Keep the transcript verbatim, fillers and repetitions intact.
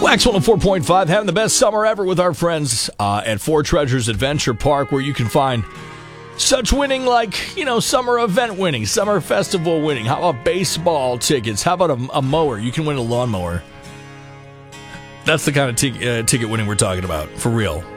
Wax one oh four point five, having the best summer ever with our friends uh, at Four Treasures Adventure Park, where you can find such winning like, you know, summer event winning, summer festival winning. How about baseball tickets? How about a, a mower? You can win a lawnmower. That's the kind of t- uh, ticket winning we're talking about, for real.